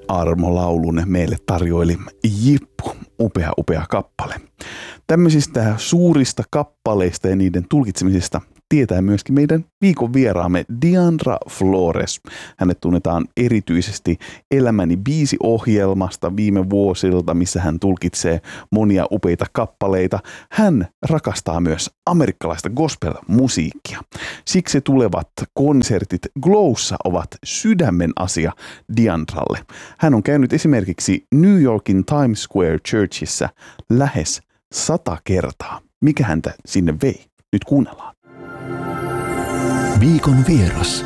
armolaulun meille tarjoili Jippu, upea kappale. Tämmöisistä suurista kappaleista ja niiden tulkitsemisesta tietää myöskin meidän viikon vieraamme Diandra Flores. Hänet tunnetaan erityisesti Elämäni biisi-ohjelmasta viime vuosilta, missä hän tulkitsee monia upeita kappaleita. Hän rakastaa myös amerikkalaista gospel-musiikkia. Siksi tulevat konsertit Glowssa ovat sydämen asia Diandralle. Hän on käynyt esimerkiksi New Yorkin Times Square Churchissa lähes 100 kertaa. Mikä häntä sinne vei? Nyt kuunnellaan. Viikon vieras.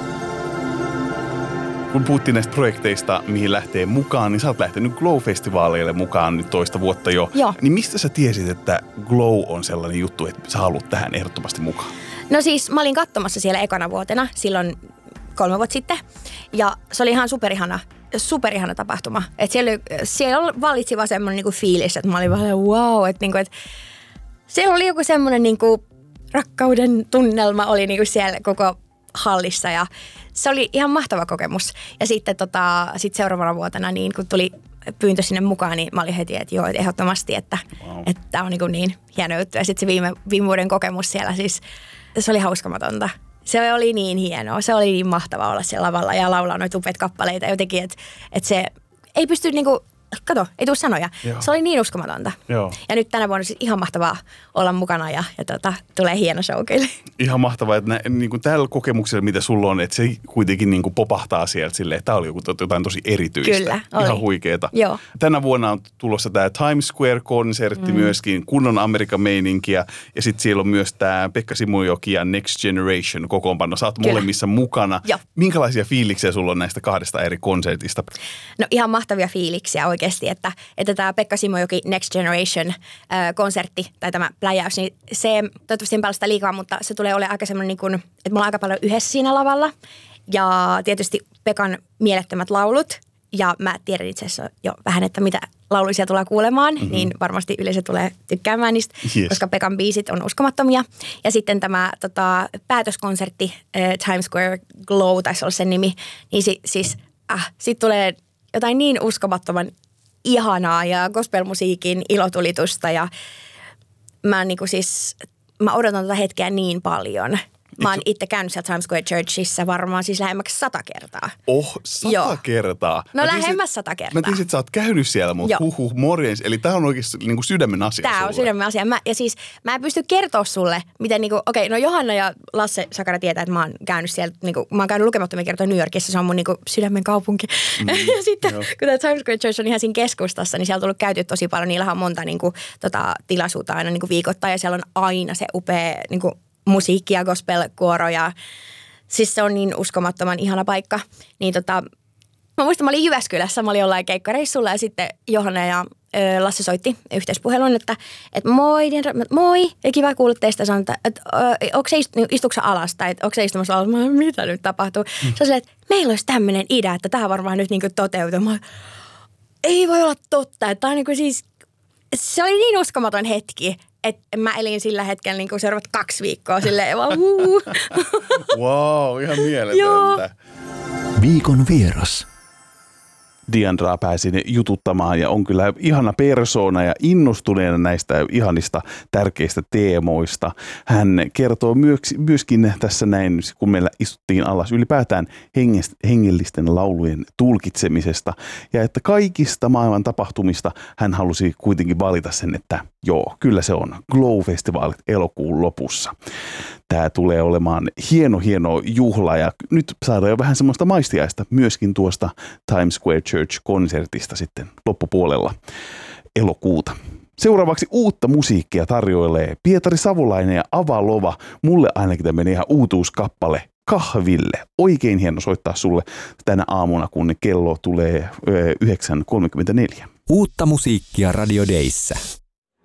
Kun puhuttiin näistä projekteista, mihin lähtee mukaan, niin sä oot lähtenyt Glow-festivaaleille mukaan nyt toista vuotta jo. Joo. Niin mistä sä tiesit, että Glow on sellainen juttu, että sä haluat tähän ehdottomasti mukaan? No siis mä olin katsomassa siellä ekana vuotena silloin 3 vuotta sitten. Ja se oli ihan superihana tapahtuma. Että siellä valitsi vaan semmoinen niinku fiilis, että mä olin vaan wow, että niinku, et siellä oli joku semmoinen niinku rakkauden tunnelma oli niinku siellä koko hallissa ja se oli ihan mahtava kokemus. Ja sitten sit seuraavana vuotena niin kun tuli pyyntö sinne mukaan, niin mä olin heti, että joo, ehdottomasti, että tää on niin hieno juttu. Ja sitten se viime vuoden kokemus siellä siis, se oli hauskamatonta. Se oli niin hienoa, se oli niin mahtavaa olla siellä lavalla ja laulaa noita upeita kappaleita jotenkin, että se ei pysty niinku, kato, ei tule sanoja. Joo. Se oli niin uskomatonta. Joo. Ja nyt tänä vuonna siis ihan mahtavaa olla mukana ja tulee hieno show kyllä. Ihan mahtavaa, että niin kuin tällä kokemuksella, mitä sulla on, että se kuitenkin niin kuin popahtaa sieltä silleen, että tämä oli jotain tosi erityistä. Kyllä, oli. Ihan huikeeta. Joo. Tänä vuonna on tulossa tämä Times Square-konsertti myöskin, kunnon Amerikan meininkiä. Ja sitten siellä on myös tämä Pekka Simojoki ja Next Generation kokoonpano. Sä oot molemmissa mukana. Joo. Minkälaisia fiiliksiä sulla on näistä 2 eri konsertista? No ihan mahtavia fiiliksiä oikeasti, että tämä Pekka Simojoki Next Generation konsertti tai tämä pläjäys, niin se toivottavasti en paljon sitä liikaa, mutta se tulee olemaan aika semmoinen, niin kuin, että me ollaan aika paljon yhdessä siinä lavalla. Ja tietysti Pekan mielettömät laulut. Ja mä tiedän itse asiassa jo vähän, että mitä lauluisia tulee kuulemaan, niin varmasti yleisö tulee tykkäämään niistä, koska Pekan biisit on uskomattomia. Ja sitten tämä päätöskonsertti, Times Square Glow, taisi olla sen nimi, niin siitä tulee jotain niin uskomattoman ihanaa ja gospelmusiikin ilotulitusta ja mä odotan tätä hetkeä niin paljon. Mä oon itse käynyt siellä Times Square Churchissa varmaan siis lähemmäksi 100 kertaa. 100 kertaa? No lähemmäs 100 kertaa. Mä tiesin, että sä oot käynyt siellä, mutta morjens. Eli tää on oikeasti niinku sydämen asia Tää sulle. on sydämen asia. Mä en pysty kertoa sulle, miten no Johanna ja Lasse Sakara tietää, että mä oon käynyt siellä, mä oon käynyt lukemattomia kertoja New Yorkissa, se on mun sydämen kaupunki. Ja sitten kun tämä Times Square Church on ihan siinä keskustassa, niin siellä on tullut käyty tosi paljon, niillä on monta tilaisuutta aina viikoittain ja siellä on aina se upea musiikki ja gospel-kuoro ja siis se on niin uskomattoman ihana paikka. Niin mä muistan, mä olin Jyväskylässä, mä olin jollain keikkareissulla ja sitten Johanna ja Lasse soitti yhteispuhelun, että moi, ja kiva kuulla teistä, sanoa, että onko se istuuko alas tai onko se istumassa alas, mitä nyt tapahtuu. Se on silleen, että meillä olisi tämmöinen idea, että tämä varmaan nyt toteutuu. Ei voi olla totta, että tämä on siis, se oli niin uskomaton hetki. Että mä elin sillä hetkellä seuraavat 2 viikkoa silleen vaan Wow, ihan mieletöntä. Viikon vieras. Diandraa pääsin jututtamaan ja on kyllä ihana persoona ja innostuneena näistä ihanista tärkeistä teemoista. Hän kertoo myöskin tässä näin, kun meillä istuttiin alas ylipäätään hengellisten laulujen tulkitsemisesta ja että kaikista maailman tapahtumista hän halusi kuitenkin valita sen, että joo, kyllä se on Glow-festivaalit elokuun lopussa. Tämä tulee olemaan hieno juhla ja nyt saadaan jo vähän semmoista maistiaista myöskin tuosta Times Square Church-konsertista sitten loppupuolella elokuuta. Seuraavaksi uutta musiikkia tarjoilee Pietari Savolainen ja Avalova. Mulle ainakin tämmöinen ihan uutuuskappale Kahville. Oikein hieno soittaa sulle tänä aamuna, kun kello tulee 9.34. Uutta musiikkia Radio Dayssä.